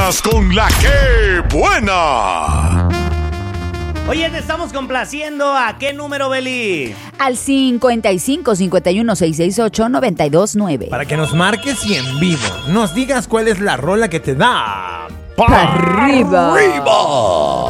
mañanas con La ¡Qué Buena! Oye, te estamos complaciendo. ¿A qué número, Beli? Al 55-51-668-929. Para que nos marques y en vivo nos digas cuál es la rola que te da ¡Para arriba! ¡Arriba!